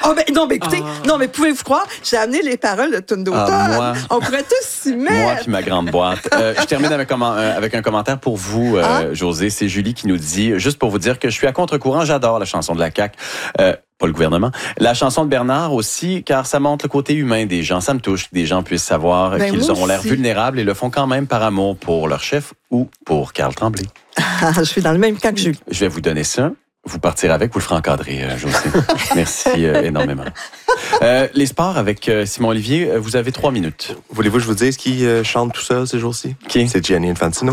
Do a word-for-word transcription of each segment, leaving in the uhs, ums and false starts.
Oh, ben, non, mais écoutez, ah. non, mais pouvez-vous croire, j'ai amené les paroles de Tune d'automne. Ah, moi, on pourrait tous s'y mettre. Moi puis ma grande boîte. Euh, je termine avec, comment, euh, avec un commentaire pour vous, euh, ah. Josée. C'est Julie qui nous dit, juste pour vous dire que je suis à contre-courant, j'adore la chanson de la C A Q. Euh, pas le gouvernement. La chanson de Bernard aussi, car ça montre le côté humain des gens. Ça me touche que des gens puissent savoir ben qu'ils ont l'air vulnérables et le font quand même par amour pour leur chef ou pour Carl Tremblay. Ah, je suis dans le même cas que Julie. Je vais vous donner ça. Vous partirez avec, vous le ferez encadrer, euh, Josée. Merci euh, énormément. Euh, les sports avec euh, Simon Olivier, vous avez trois minutes. Voulez-vous que je vous dise qui euh, chante tout seul ces jours-ci? Qui? C'est Gianni Infantino.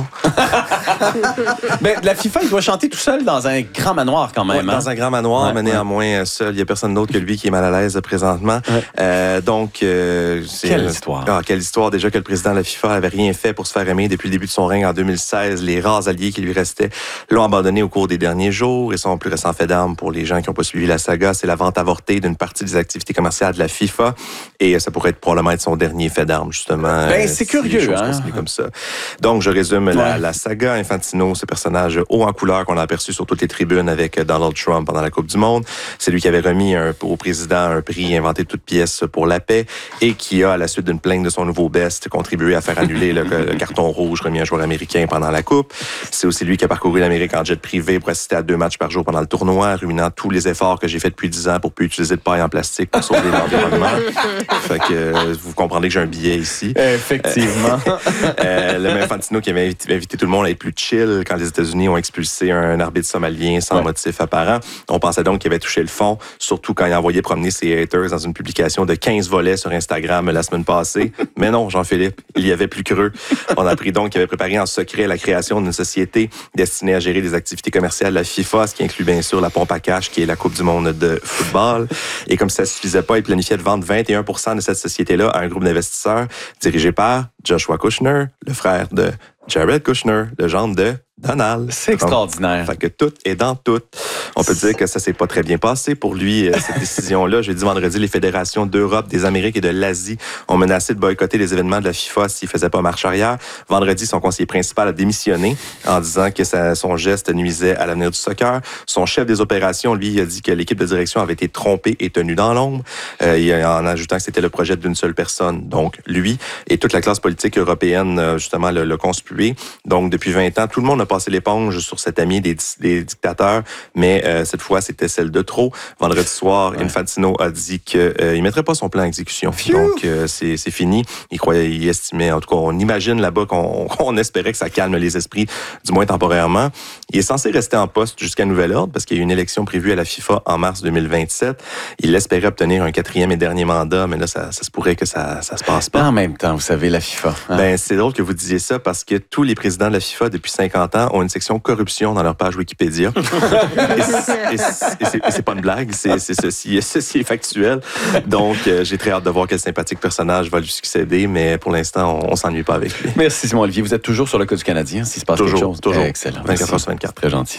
Ben, la FIFA, il doit chanter tout seul dans un grand manoir quand même. Ouais, hein? Dans un grand manoir, ouais, mais néanmoins ouais. seul. Il n'y a personne d'autre que lui qui est mal à l'aise présentement. Ouais. Euh, donc, euh, c'est quelle histoire. Ah, quelle histoire. Déjà que le président de la FIFA n'avait rien fait pour se faire aimer depuis le début de son règne en deux mille seize. Les rares alliés qui lui restaient l'ont abandonné au cours des derniers jours. Et son plus récent fait d'armes pour les gens qui n'ont pas suivi la saga, c'est la vente avortée d'une partie des activités commerciales de la FIFA. Et ça pourrait être probablement être son dernier fait d'armes, justement. Ben, c'est si curieux, hein? Comme ça. Donc, je résume ouais. la, la saga Infantino, ce personnage haut en couleur qu'on a aperçu sur toutes les tribunes avec Donald Trump pendant la Coupe du Monde. C'est lui qui avait remis un, au président un prix inventé de toutes pièces pour la paix et qui a, à la suite d'une plainte de son nouveau best, contribué à faire annuler le, le carton rouge remis à un joueur américain pendant la Coupe. C'est aussi lui qui a parcouru l'Amérique en jet privé pour assister à deux matchs par jour pendant le tournoi, ruinant tous les efforts que j'ai fait depuis dix ans pour plus utiliser de paille en plastique pour sauver l'environnement. Fait que euh, vous comprendrez que j'ai un billet ici. Effectivement. Euh, euh, le même Infantino qui avait invité, invité tout le monde à être plus chill quand les États-Unis ont expulsé un arbitre somalien sans ouais. motif apparent. On pensait donc qu'il avait touché le fond, surtout quand il a envoyé promener ses haters dans une publication de quinze volets sur Instagram la semaine passée. Mais non, Jean-Philippe, il y avait plus creux. On a appris donc qu'il avait préparé en secret la création d'une société destinée à gérer les activités commerciales de la FIFA, ce qui inclut bien sûr la pompe à cash, qui est la Coupe du monde de football. Et comme ça ne suffisait pas, il planifiait de vendre vingt et un pour cent de cette société-là à un groupe d'investisseurs dirigé par Joshua Kushner, le frère de Jared Kushner, le gendre de Donald. C'est extraordinaire. Donc, fait que tout est dans tout. On peut dire que ça s'est pas très bien passé pour lui, cette décision-là. Jeudi, vendredi, les fédérations d'Europe, des Amériques et de l'Asie ont menacé de boycotter les événements de la FIFA s'il faisait pas marche arrière. Vendredi, son conseiller principal a démissionné en disant que ça, son geste nuisait à l'avenir du soccer. Son chef des opérations, lui, a dit que l'équipe de direction avait été trompée et tenue dans l'ombre, euh, en ajoutant que c'était le projet d'une seule personne. Donc, lui et toute la classe politique européenne, justement, le, le conspué. Donc, depuis vingt ans, tout le monde a passé l'éponge sur cette amie des, des dictateurs, mais euh, cette fois, c'était celle de trop. Vendredi soir, ouais. Infantino a dit qu'il euh, ne mettrait pas son plan à exécution. Phew! Donc, euh, c'est, c'est fini. Il croyait, il estimait, en tout cas, on imagine là-bas qu'on, qu'on espérait que ça calme les esprits, du moins temporairement. Il est censé rester en poste jusqu'à nouvel ordre parce qu'il y a une élection prévue à la FIFA en mars deux mille vingt-sept. Il espérait obtenir un quatrième et dernier mandat, mais là, ça, ça se pourrait que ça ça se passe pas. En même temps, vous savez, la FIFA. Hein? Ben, c'est drôle que vous disiez ça parce que tous les présidents de la FIFA depuis cinquante ans ont une section corruption dans leur page Wikipédia. et, c'est, et, c'est, et, c'est, et c'est pas une blague, c'est, c'est ceci, ceci est factuel. Donc, euh, j'ai très hâte de voir quel sympathique personnage va lui succéder, mais pour l'instant, on, on s'ennuie pas avec lui. Merci Simon Olivier. Vous êtes toujours sur le cas du Canadien, s'il se passe toujours, quelque chose. Toujours, excellent. vingt-quatre heures sur vingt-quatre. Très gentil.